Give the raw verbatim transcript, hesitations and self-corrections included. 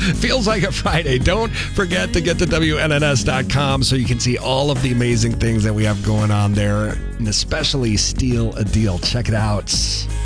Feels like a Friday. Don't forget to get to W N N S dot com so you can see all of the amazing things that we have going on there, and especially Steal a Deal. Check it out.